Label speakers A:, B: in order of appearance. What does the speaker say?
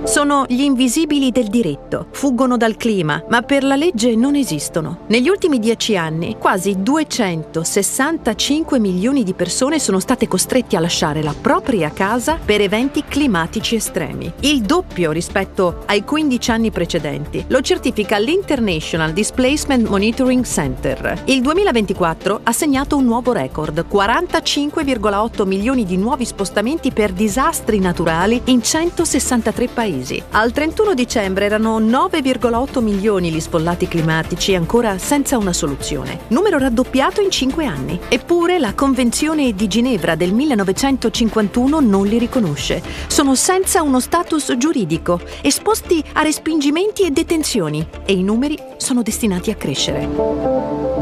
A: Sono gli invisibili del diritto, fuggono dal clima, ma per la legge non esistono. Negli ultimi 10 anni, quasi 265 milioni di persone sono state costrette a lasciare la propria casa per eventi climatici estremi, il doppio rispetto ai 15 anni precedenti. Lo certifica l'International Displacement Monitoring Center. Il 2024 ha segnato un nuovo record, 45,8 milioni di nuovi spostamenti per disastri naturali in 163 paesi. Al 31 dicembre erano 9,8 milioni gli sfollati climatici ancora senza una soluzione, numero raddoppiato in 5 anni. Eppure la Convenzione di Ginevra del 1951 non li riconosce. Sono senza uno status giuridico, esposti a respingimenti e detenzioni, e i numeri sono destinati a crescere.